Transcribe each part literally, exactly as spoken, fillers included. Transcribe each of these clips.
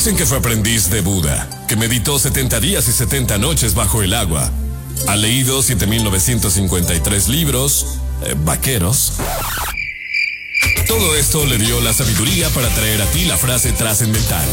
Dicen que fue aprendiz de Buda, que meditó setenta días y setenta noches bajo el agua. Ha leído siete mil novecientos cincuenta y tres libros, eh, vaqueros. Todo esto le dio la sabiduría para traer a ti la frase trascendental.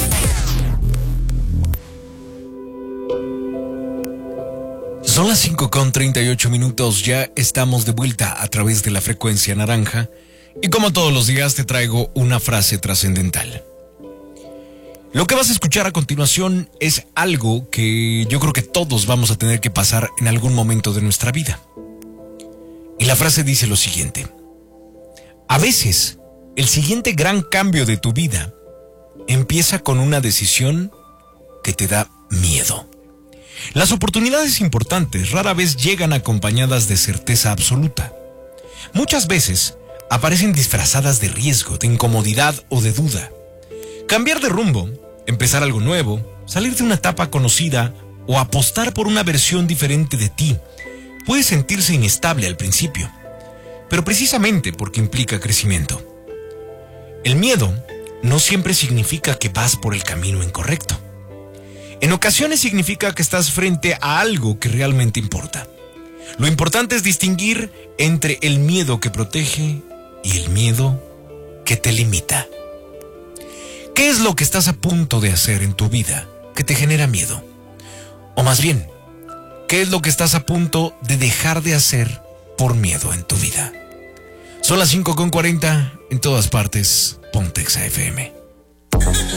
Son las cinco con treinta y ocho minutos, ya estamos de vuelta a través de la frecuencia naranja y como todos los días te traigo una frase trascendental. Lo que vas a escuchar a continuación es algo que yo creo que todos vamos a tener que pasar en algún momento de nuestra vida. Y la frase dice lo siguiente: a veces, el siguiente gran cambio de tu vida empieza con una decisión que te da miedo. Las oportunidades importantes rara vez llegan acompañadas de certeza absoluta. Muchas veces aparecen disfrazadas de riesgo, de incomodidad o de duda. Cambiar de rumbo, empezar algo nuevo, salir de una etapa conocida o apostar por una versión diferente de ti puede sentirse inestable al principio, pero precisamente porque implica crecimiento. El miedo no siempre significa que vas por el camino incorrecto. En ocasiones significa que estás frente a algo que realmente importa. Lo importante es distinguir entre el miedo que protege y el miedo que te limita. ¿Qué es lo que estás a punto de hacer en tu vida que te genera miedo? O más bien, ¿qué es lo que estás a punto de dejar de hacer por miedo en tu vida? Son las cinco con cuarenta, en todas partes, Pontexa F M.